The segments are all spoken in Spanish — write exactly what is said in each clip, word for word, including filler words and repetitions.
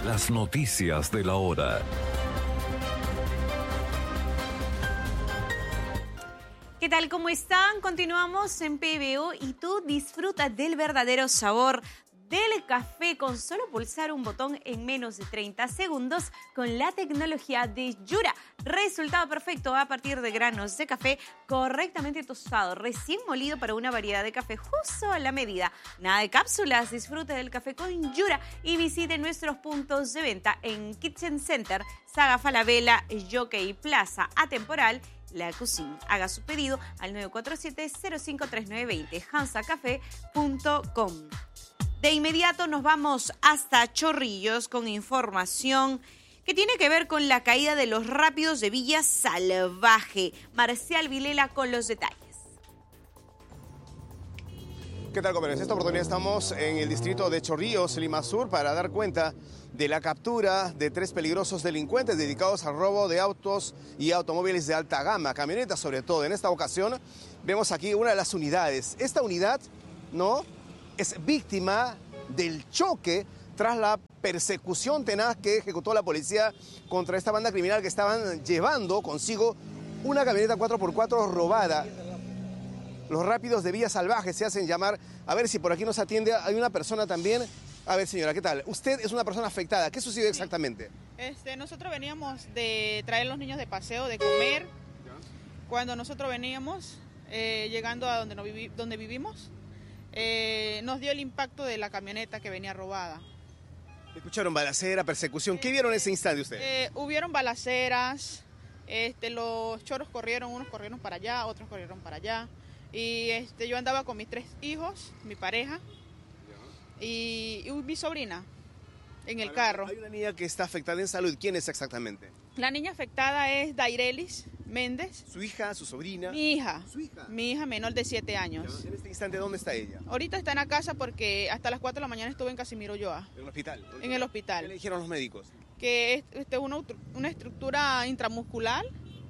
Las noticias de la hora. ¿Qué tal? ¿Cómo están? Continuamos en P B O y tú disfrutas del verdadero sabor del café con solo pulsar un botón en menos de treinta segundos con la tecnología de Yura. Resultado perfecto a partir de granos de café correctamente tostado, recién molido para una variedad de café justo a la medida. Nada de cápsulas, disfrute del café con Yura y visite nuestros puntos de venta en Kitchen Center, Saga Falabella, Jockey Plaza, Atemporal, La Cuisine. Haga su pedido al nueve cuatro siete, cero cinco tres nueve dos zero, hansa café punto com. De inmediato nos vamos hasta Chorrillos con información que tiene que ver con la caída de los rápidos de Villa Salvaje. Marcial Vilela con los detalles. ¿Qué tal, compañeros? Esta oportunidad estamos en el distrito de Chorrillos, Lima Sur, para dar cuenta de la captura de tres peligrosos delincuentes dedicados al robo de autos y automóviles de alta gama, camionetas sobre todo. En esta ocasión vemos aquí una de las unidades. Esta unidad, ¿no?, es víctima del choque tras la persecución tenaz que ejecutó la policía contra esta banda criminal que estaban llevando consigo una camioneta cuatro por cuatro robada. Los rápidos de Villa Salvaje se hacen llamar. A ver si por aquí nos atiende. Hay una persona también. A ver, señora, ¿qué tal? Usted es una persona afectada. ¿Qué sucedió exactamente? Este, nosotros veníamos de traer a los niños de paseo, de comer. Cuando nosotros veníamos, eh, llegando a donde, no vivi donde vivimos, eh, nos dio el impacto de la camioneta que venía robada. ¿Escucharon balacera, persecución? ¿Qué vieron en ese instante ustedes? Eh, hubieron balaceras, este, los choros corrieron, unos corrieron para allá, otros corrieron para allá. Y este, yo andaba con mis tres hijos, mi pareja y, y mi sobrina en el carro. Hay una niña que está afectada en salud. ¿Quién es exactamente? La niña afectada es Dairelis Méndez. ¿Su hija, su sobrina? Mi hija. ¿Su hija? Mi hija menor de siete años. En este instante, ¿dónde está ella? Ahorita está en la casa porque hasta las cuatro de la mañana estuve en Casimiro Ulloa. ¿En el hospital? En el hospital. ¿Qué le dijeron los médicos? Que es este, una, una estructura intramuscular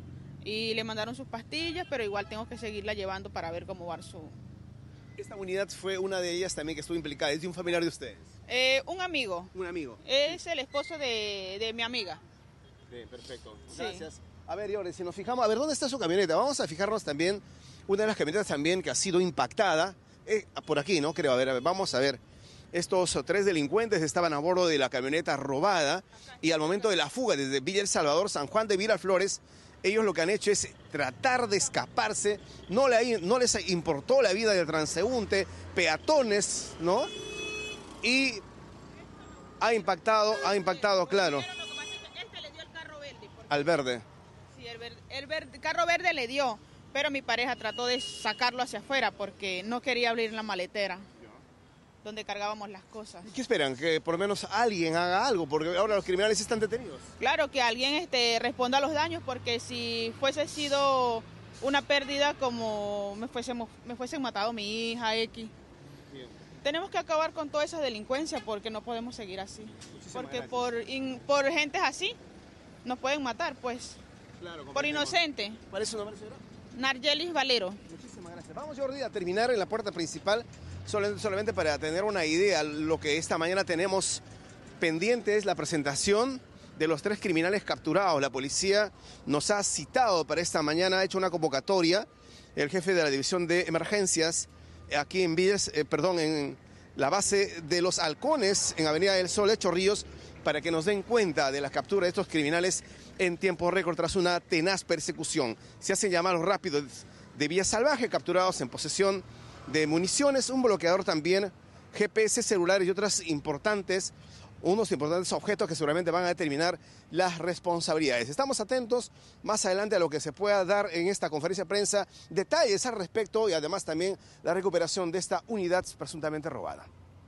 y le mandaron sus pastillas, pero igual tengo que seguirla llevando para ver cómo va su... Esta unidad fue una de ellas también que estuvo implicada. ¿Es de un familiar de ustedes? Eh, un amigo. Un amigo. Es el esposo de, de mi amiga. Bien, perfecto. Sí. Gracias. A ver, Yore, si nos fijamos, a ver, ¿dónde está su camioneta? Vamos a fijarnos también, una de las camionetas también que ha sido impactada, eh, por aquí, ¿no? Creo, a ver, a ver, vamos a ver. Estos tres delincuentes estaban a bordo de la camioneta robada y al momento de la fuga desde Villa El Salvador, San Juan de Miraflores, ellos lo que han hecho es tratar de escaparse, no, le, no les importó la vida del transeúnte, peatones, ¿no? Y ha impactado, ha impactado, claro. Este le dio el carro verde. Al verde. Sí, el, verde, el verde, carro verde le dio, pero mi pareja trató de sacarlo hacia afuera porque no quería abrir la maletera donde cargábamos las cosas. ¿Qué esperan? Que por lo menos alguien haga algo, porque ahora los criminales están detenidos. Claro, que alguien este, responda a los daños, porque si fuese sido una pérdida como me, fuésemos, me fuesen matado mi hija, X. Bien. Tenemos que acabar con toda esa delincuencia porque no podemos seguir así. Muchísimas porque por, in, por gentes así nos pueden matar, pues. Claro, por inocente. ¿Cuál es su nombre, señora? Nargelis Valero. Muchísimas gracias. Vamos, Jordi, a terminar en la puerta principal. Solamente para tener una idea, lo que esta mañana tenemos pendiente es la presentación de los tres criminales capturados. La policía nos ha citado para esta mañana, ha hecho una convocatoria. El jefe de la división de emergencias aquí en Villas, eh, perdón, en la base de los Halcones, en Avenida del Sol de Chorrillos, para que nos den cuenta de la captura de estos criminales en tiempo récord tras una tenaz persecución. Se hacen llamar los rápidos de Villa Salvaje, capturados en posesión de municiones, un bloqueador también, G P S celulares y otras importantes, unos importantes objetos que seguramente van a determinar las responsabilidades. Estamos atentos más adelante a lo que se pueda dar en esta conferencia de prensa, detalles al respecto y además también la recuperación de esta unidad presuntamente robada.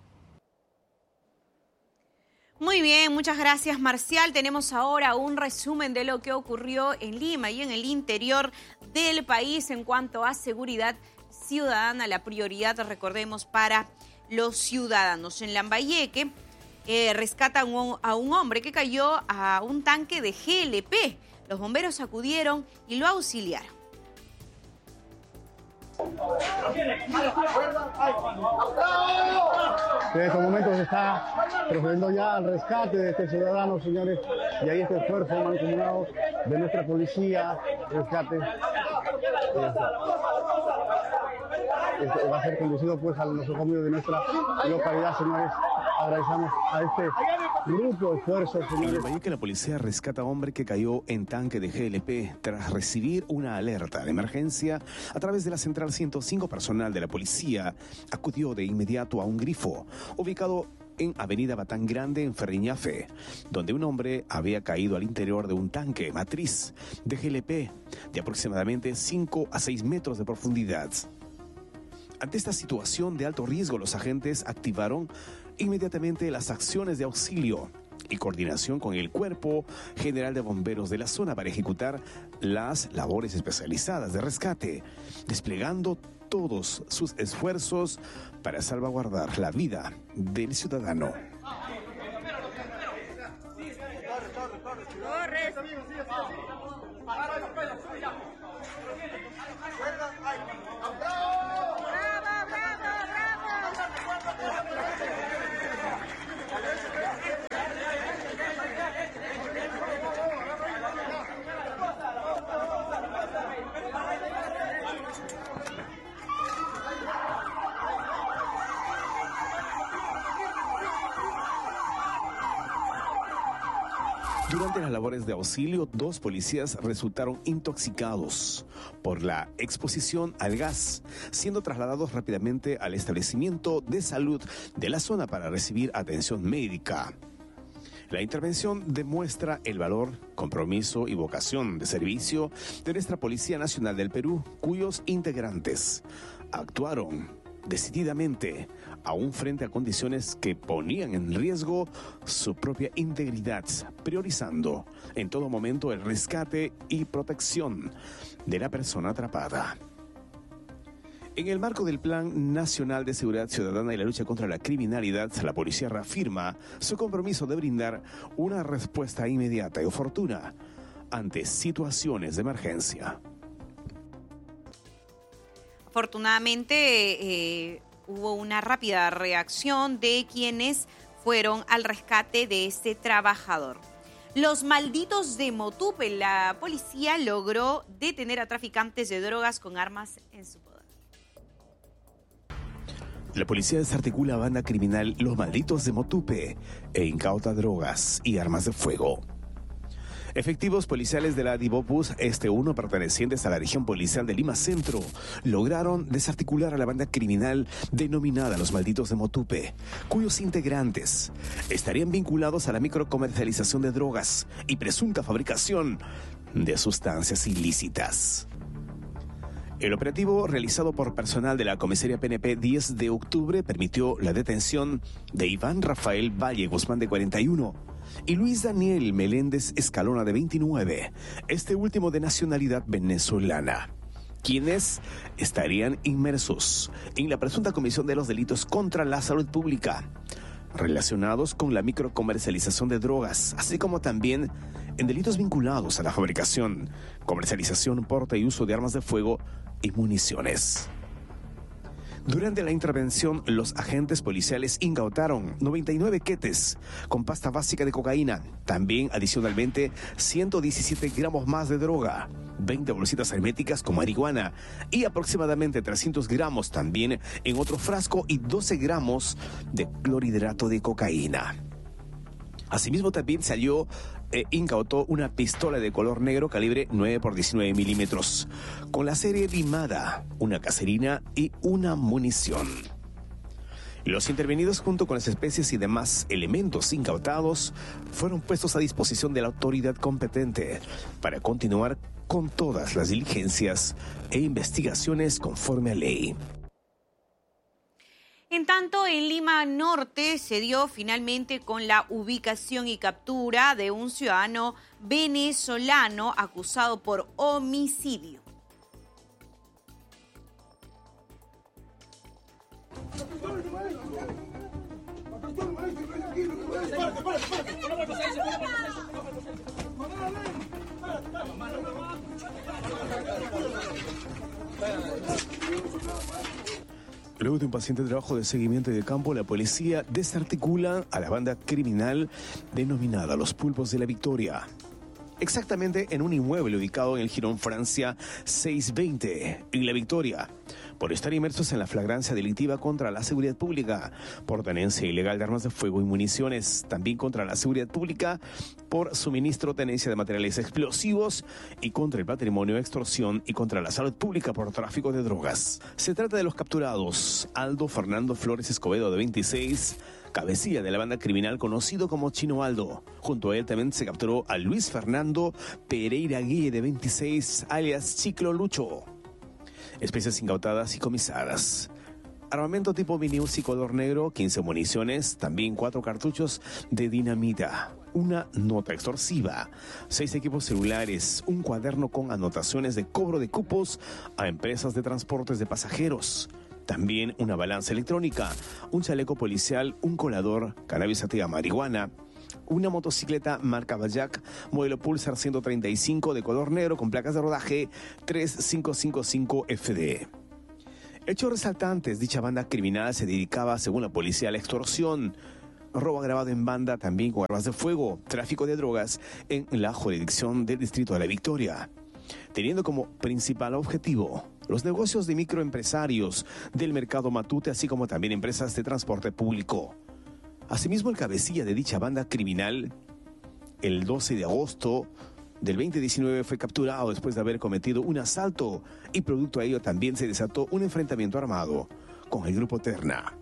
Muy bien, muchas gracias, Marcial. Tenemos ahora un resumen de lo que ocurrió en Lima y en el interior del país en cuanto a seguridad ciudadana, la prioridad, recordemos, para los ciudadanos. En Lambayeque eh, rescatan un, a un hombre que cayó a un tanque de G L P. Los bomberos acudieron y lo auxiliaron. En estos momentos se está procediendo ya al rescate de este ciudadano, señores, y ahí este esfuerzo mancomunado de nuestra policía, rescate. Este va a ser conducido pues al nosocomio de nuestra localidad, señores. Agradecemos a este grupo de esfuerzos, señores. En Valleca, la policía rescata a hombre que cayó en tanque de G L P tras recibir una alerta de emergencia a través de la central ciento cinco. Personal de la policía acudió de inmediato a un grifo ubicado en Avenida Batán Grande, en Ferriñafe, donde un hombre había caído al interior de un tanque matriz de G L P de aproximadamente cinco a seis metros de profundidad. Ante esta situación de alto riesgo, los agentes activaron inmediatamente las acciones de auxilio y coordinación con el Cuerpo General de Bomberos de la zona para ejecutar las labores especializadas de rescate, desplegando todos sus esfuerzos para salvaguardar la vida del ciudadano. Durante las labores de auxilio, dos policías resultaron intoxicados por la exposición al gas, siendo trasladados rápidamente al establecimiento de salud de la zona para recibir atención médica. La intervención demuestra el valor, compromiso y vocación de servicio de nuestra Policía Nacional del Perú, cuyos integrantes actuaron decididamente, aún frente a condiciones que ponían en riesgo su propia integridad, priorizando en todo momento el rescate y protección de la persona atrapada. En el marco del Plan Nacional de Seguridad Ciudadana y la lucha contra la criminalidad, la policía reafirma su compromiso de brindar una respuesta inmediata y oportuna ante situaciones de emergencia. Afortunadamente eh, hubo una rápida reacción de quienes fueron al rescate de este trabajador. Los malditos de Motupe, la policía logró detener a traficantes de drogas con armas en su poder. La policía desarticula a banda criminal Los Malditos de Motupe e incauta drogas y armas de fuego. Efectivos policiales de la Divopus Este uno, pertenecientes a la región policial de Lima Centro, lograron desarticular a la banda criminal denominada Los Malditos de Motupe, cuyos integrantes estarían vinculados a la microcomercialización de drogas y presunta fabricación de sustancias ilícitas. El operativo realizado por personal de la comisaría P N P diez de octubre permitió la detención de Iván Rafael Valle Guzmán, de cuarenta y uno, y Luis Daniel Meléndez Escalona, de veintinueve, este último de nacionalidad venezolana, quienes estarían inmersos en la presunta comisión de los delitos contra la salud pública relacionados con la microcomercialización de drogas, así como también en delitos vinculados a la fabricación, comercialización, porte y uso de armas de fuego y municiones. Durante la intervención, los agentes policiales incautaron noventa y nueve quetes con pasta básica de cocaína, también adicionalmente ciento diecisiete gramos más de droga, veinte bolsitas herméticas con marihuana y aproximadamente trescientos gramos también en otro frasco y doce gramos de clorhidrato de cocaína. Asimismo, también se halló e incautó una pistola de color negro calibre nueve por diecinueve milímetros, con la serie limada, una caserina y una munición. Los intervenidos, junto con las especies y demás elementos incautados, fueron puestos a disposición de la autoridad competente para continuar con todas las diligencias e investigaciones conforme a ley. En tanto, en Lima Norte se dio finalmente con la ubicación y captura de un ciudadano venezolano acusado por homicidio. Luego de un paciente trabajo de seguimiento y de campo, la policía desarticula a la banda criminal denominada Los Pulpos de la Victoria. Exactamente en un inmueble ubicado en el Jirón Francia seiscientos veinte, en La Victoria, por estar inmersos en la flagrancia delictiva contra la seguridad pública, por tenencia ilegal de armas de fuego y municiones, también contra la seguridad pública, por suministro o tenencia de materiales explosivos y contra el patrimonio, extorsión y contra la salud pública por tráfico de drogas. Se trata de los capturados Aldo Fernando Flores Escobedo, de veintiséis, cabecilla de la banda criminal conocido como Chino Aldo. Junto a él también se capturó a Luis Fernando Pereira Guille, de veintiséis, alias Chiclo Lucho. Especies incautadas y comisadas: armamento tipo Minius y color negro, quince municiones, también cuatro cartuchos de dinamita, una nota extorsiva, seis equipos celulares, un cuaderno con anotaciones de cobro de cupos a empresas de transportes de pasajeros, también una balanza electrónica, un chaleco policial, un colador, cannabis sativa, marihuana, una motocicleta marca Bayak, modelo Pulsar ciento treinta y cinco de color negro con placas de rodaje tres cinco cinco cinco F D. Hechos resaltantes: dicha banda criminal se dedicaba, según la policía, a la extorsión, robo agravado en banda, también con armas de fuego, tráfico de drogas en la jurisdicción del Distrito de La Victoria, teniendo como principal objetivo los negocios de microempresarios del mercado Matute, así como también empresas de transporte público. Asimismo, el cabecilla de dicha banda criminal, el doce de agosto del veinte diecinueve, fue capturado después de haber cometido un asalto, y producto a ello también se desató un enfrentamiento armado con el grupo Terna.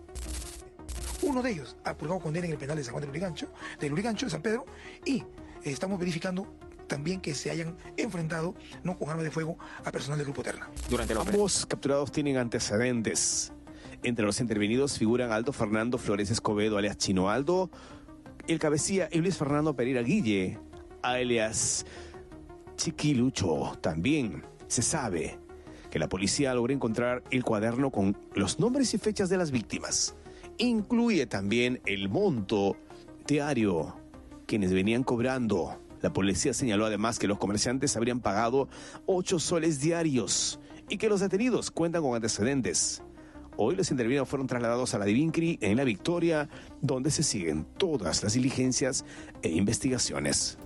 Uno de ellos ha purgado condena en el penal de San Juan del Lurigancho, del Lurigancho de San Pedro, y eh, estamos verificando también que se hayan enfrentado, no con armas de fuego, a personal del grupo Terna. Durante Ambos capturados tienen antecedentes. Entre los intervenidos figuran Aldo Fernando Flores Escobedo, alias Chino Aldo, el cabecilla, y Luis Fernando Pereira Guille, alias Chiquilucho. También se sabe que la policía logró encontrar el cuaderno con los nombres y fechas de las víctimas. Incluye también el monto diario quienes venían cobrando. La policía señaló además que los comerciantes habrían pagado ocho soles diarios y que los detenidos cuentan con antecedentes. Hoy los intervenidos fueron trasladados a la Divincri en La Victoria, donde se siguen todas las diligencias e investigaciones.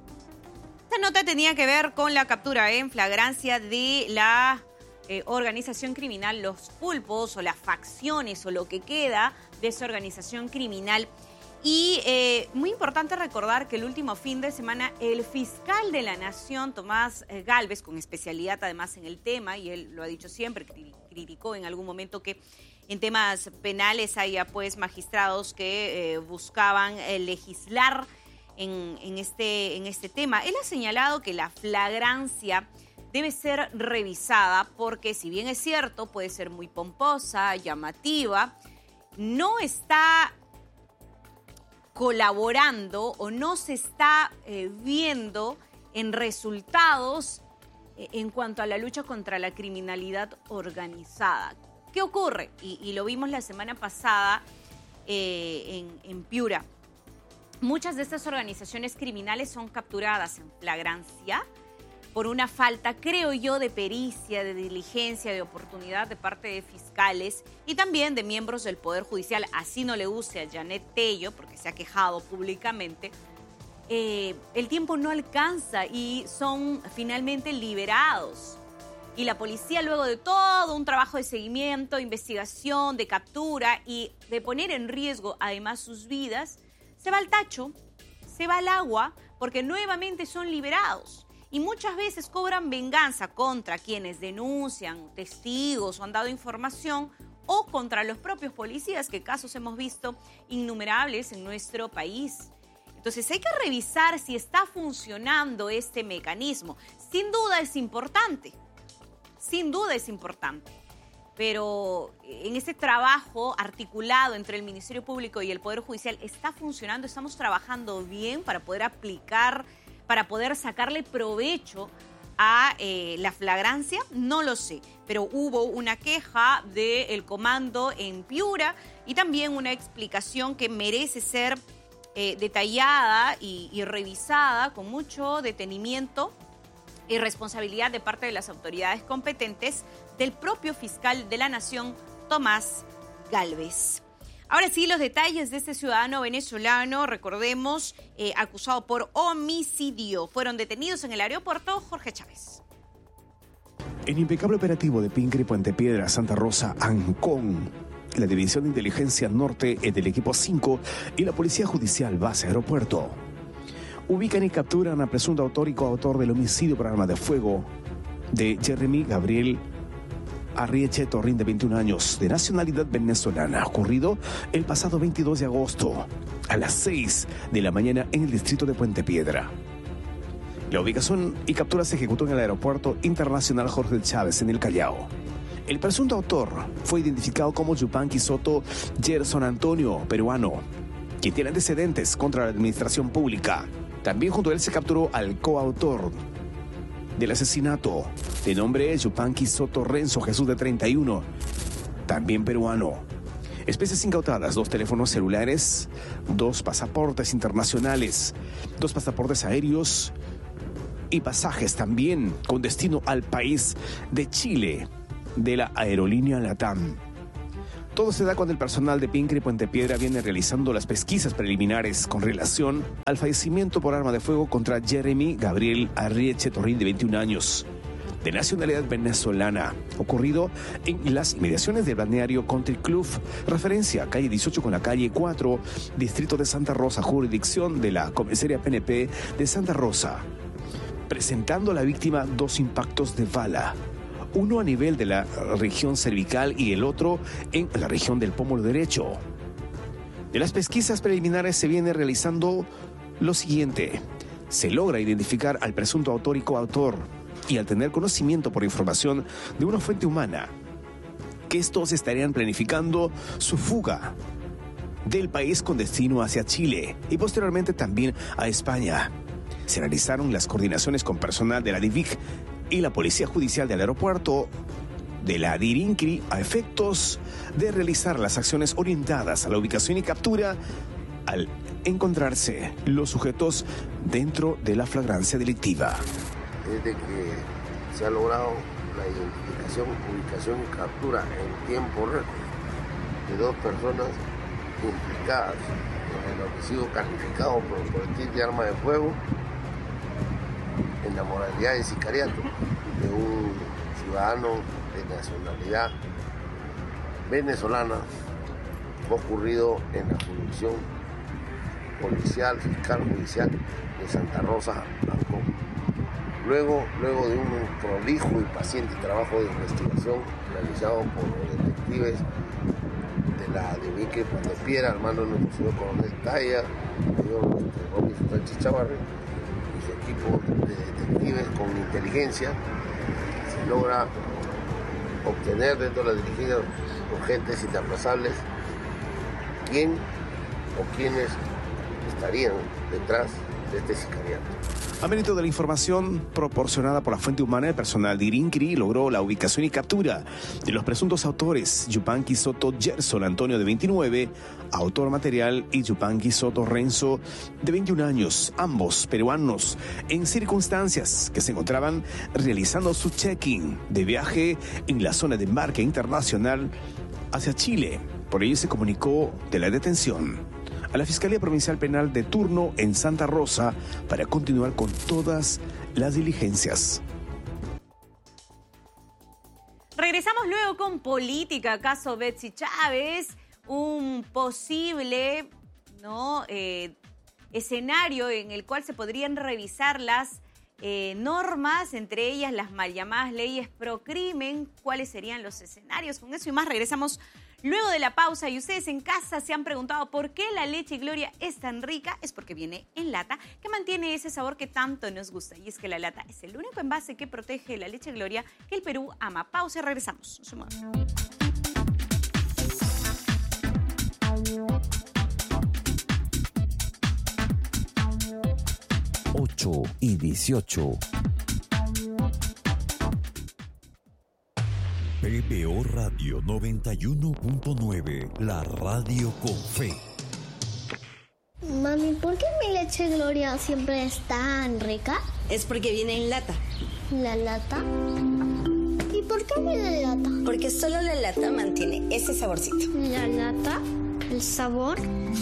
Esta nota tenía que ver con la captura en flagrancia de la eh, organización criminal Los Pulpos, o las facciones, o lo que queda de esa organización criminal. Y eh, muy importante recordar que el último fin de semana el fiscal de la Nación, Tomás eh, Gálvez, con especialidad además en el tema, y él lo ha dicho siempre, criticó en algún momento que en temas penales haya pues magistrados que eh, buscaban eh, legislar en, en, este, en este tema. Él ha señalado que la flagrancia debe ser revisada porque, si bien es cierto, puede ser muy pomposa, llamativa, no está colaborando o no se está eh, viendo en resultados eh, en cuanto a la lucha contra la criminalidad organizada. ¿Qué ocurre? Y, y lo vimos la semana pasada eh, en, en Piura. Muchas de estas organizaciones criminales son capturadas en flagrancia por una falta, creo yo, de pericia, de diligencia, de oportunidad de parte de fiscales y también de miembros del Poder Judicial. Así no le use a Janet Tello, porque se ha quejado públicamente. Eh, el tiempo no alcanza y son finalmente liberados. Y la policía, luego de todo un trabajo de seguimiento, investigación, de captura y de poner en riesgo además sus vidas, se va al tacho, se va al agua, porque nuevamente son liberados. Y muchas veces cobran venganza contra quienes denuncian, testigos o han dado información, o contra los propios policías, que casos hemos visto innumerables en nuestro país. Entonces hay que revisar si está funcionando este mecanismo. Sin duda es importante, sin duda es importante. Pero en este trabajo articulado entre el Ministerio Público y el Poder Judicial, ¿está funcionando? ¿Estamos trabajando bien para poder aplicar, para poder sacarle provecho a eh, la flagrancia? No lo sé, pero hubo una queja del comando en Piura y también una explicación que merece ser eh, detallada y, y revisada con mucho detenimiento y responsabilidad de parte de las autoridades competentes, del propio fiscal de la Nación, Tomás Gálvez. Ahora sí, los detalles de este ciudadano venezolano, recordemos, eh, acusado por homicidio. Fueron detenidos en el aeropuerto Jorge Chávez. En impecable operativo de Pincre, Puente Piedra, Santa Rosa, Ancón, la División de Inteligencia Norte del Equipo cinco y la Policía Judicial Base Aeropuerto ubican y capturan a presunto autor y coautor del homicidio por arma de fuego de Jeremy Gabriel Arrieche Torrín, de veintiún años, de nacionalidad venezolana, ocurrido el pasado veintidós de agosto a las seis de la mañana en el distrito de Puente Piedra. La ubicación y captura se ejecutó en el Aeropuerto Internacional Jorge Chávez, en el Callao. El presunto autor fue identificado como Yupanqui Soto Gerson Antonio, peruano, quien tiene antecedentes contra la administración pública. También junto a él se capturó al coautor del asesinato, de nombre Yupanqui Soto Renzo Jesús, de treinta y uno, también peruano. Especies incautadas: dos teléfonos celulares, dos pasaportes internacionales, dos pasaportes aéreos y pasajes también con destino al país de Chile de la aerolínea LATAM. Todo se da cuando el personal de Pincre y Puente Piedra viene realizando las pesquisas preliminares con relación al fallecimiento por arma de fuego contra Jeremy Gabriel Arrieche Torrín, de veintiún años, de nacionalidad venezolana, ocurrido en las inmediaciones del balneario Country Club, referencia calle dieciocho con la calle cuatro, distrito de Santa Rosa, jurisdicción de la comisaría P N P de Santa Rosa, presentando a la víctima dos impactos de bala, uno a nivel de la región cervical y el otro en la región del pómulo derecho. De las pesquisas preliminares se viene realizando lo siguiente: se logra identificar al presunto autor y coautor, y al tener conocimiento por información de una fuente humana que estos estarían planificando su fuga del país con destino hacia Chile y posteriormente también a España. Se realizaron las coordinaciones con personal de la D I V I C y la Policía Judicial del Aeropuerto de la DIRINCRI a efectos de realizar las acciones orientadas a la ubicación y captura al encontrarse los sujetos dentro de la flagrancia delictiva. Desde que se ha logrado la identificación, ubicación y captura en tiempo récord de dos personas implicadas en el homicidio calificado por el proyectil de arma de fuego en la modalidad de sicariato de un ciudadano de nacionalidad venezolana, ocurrido en la jurisdicción policial, fiscal judicial de Santa Rosa, Ancón. Luego, luego de un prolijo y paciente trabajo de investigación realizado por los detectives de la D I V I C Puente Piedra, al mando de nuestro señor coronel Taya, señor Robinson Sánchez Chavarri, y su equipo de detectives con inteligencia, se logra obtener dentro de las diligencias urgentes y inaplazables quién o quiénes estarían detrás de este sicariato. A mérito de la información proporcionada por la fuente humana, el personal de IRINCRI logró la ubicación y captura de los presuntos autores: Yupanqui Soto Gerson Antonio, de veintinueve, autor material, y Yupanqui Soto Renzo, de veintiún años, ambos peruanos, en circunstancias que se encontraban realizando su check-in de viaje en la zona de embarque internacional hacia Chile. Por ello se comunicó de la detención a la Fiscalía Provincial Penal de turno en Santa Rosa para continuar con todas las diligencias. Regresamos luego con política, caso Betsy Chávez, un posible ¿no? eh, escenario en el cual se podrían revisar las eh, normas, entre ellas las mal llamadas leyes pro crimen. ¿Cuáles serían los escenarios? Con eso y más regresamos luego de la pausa. Y ustedes en casa se han preguntado por qué la leche Gloria es tan rica. Es porque viene en lata, que mantiene ese sabor que tanto nos gusta. Y es que la lata es el único envase que protege la leche Gloria que el Perú ama. Pausa y regresamos. No se muevan. ocho y dieciocho. P B O Radio noventa y uno punto nueve, la radio con fe. Mami, ¿por qué mi leche Gloria siempre es tan rica? Es porque viene en lata. ¿La lata? ¿Y por qué qué huele la lata? Porque solo la lata mantiene ese saborcito. ¿La lata? ¿El sabor?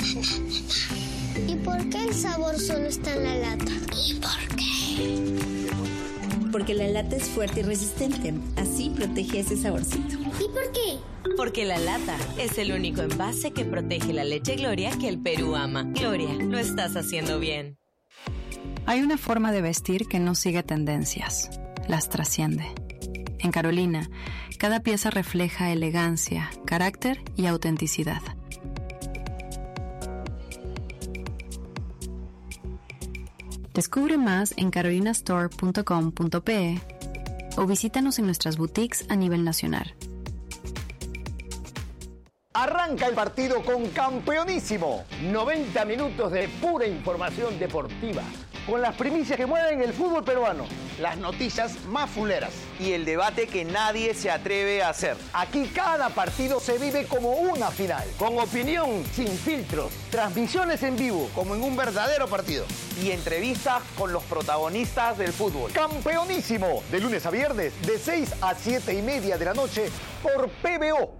¿Y por qué el sabor solo está en la lata? ¿Y por qué? Porque la lata es fuerte y resistente. Así protege ese saborcito. ¿Y por qué? Porque la lata es el único envase que protege la leche Gloria que el Perú ama. Gloria, lo estás haciendo bien. Hay una forma de vestir que no sigue tendencias. Las trasciende. En Carolina, cada pieza refleja elegancia, carácter y autenticidad. Descubre más en carolina store punto com punto pe o visítanos en nuestras boutiques a nivel nacional. Arranca el partido con Campeonísimo. noventa minutos de pura información deportiva, con las primicias que mueven el fútbol peruano, las noticias más fuleras y el debate que nadie se atreve a hacer. Aquí cada partido se vive como una final, con opinión sin filtros, transmisiones en vivo como en un verdadero partido y entrevistas con los protagonistas del fútbol. Campeonísimo, de lunes a viernes, de seis a siete y media de la noche por P B O.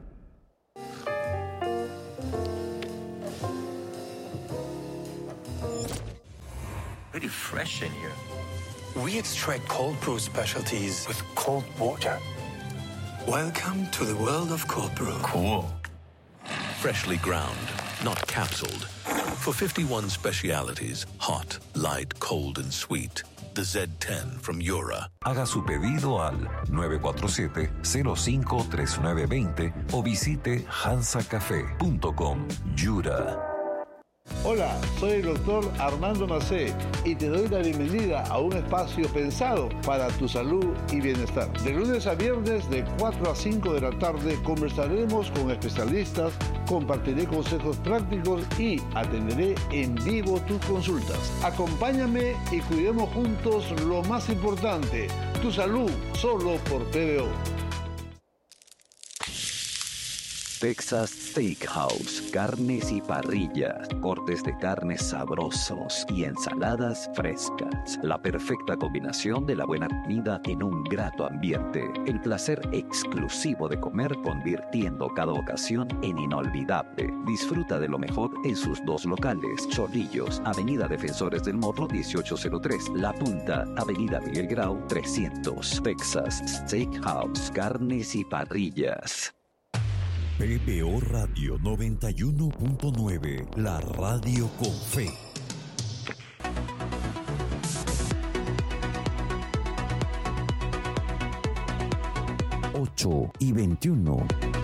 Pretty fresh in here. We extract cold brew specialties with cold water. Welcome to the world of cold brew. Cool. Freshly ground, not capsuled. For fifty-one specialities, hot, light, cold, and sweet. The Z ten from Yura. Haga su pedido al nueve cuatro siete, cero cinco tres nueve dos cero o visite hansa café punto com. Yura. Hola, soy el doctor Armando Macé y te doy la bienvenida a un espacio pensado para tu salud y bienestar. De lunes a viernes de cuatro a cinco de la tarde conversaremos con especialistas, compartiré consejos prácticos y atenderé en vivo tus consultas. Acompáñame y cuidemos juntos lo más importante, tu salud, solo por P B O. Texas Steakhouse, carnes y parrillas, cortes de carnes sabrosos y ensaladas frescas. La perfecta combinación de la buena comida en un grato ambiente. El placer exclusivo de comer convirtiendo cada ocasión en inolvidable. Disfruta de lo mejor en sus dos locales. Chorrillos, Avenida Defensores del Morro dieciocho cero tres. La Punta, Avenida Miguel Grau trescientos. Texas Steakhouse, carnes y parrillas. P B O Radio noventa y uno punto nueve, la radio con fe. ocho y veintiuno.